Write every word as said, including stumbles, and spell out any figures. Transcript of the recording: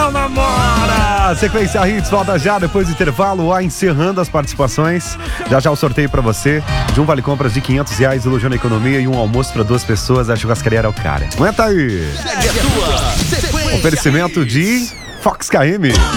não namora! Sequência Hits, volta já depois do intervalo, ó, encerrando as participações. Já já o sorteio pra você de um vale compras de quinhentos reais, elogiando a economia, e um almoço pra duas pessoas. A churrascaria era o cara. Aguenta aí! Segue a tua sequência. Oferecimento de Fox K M.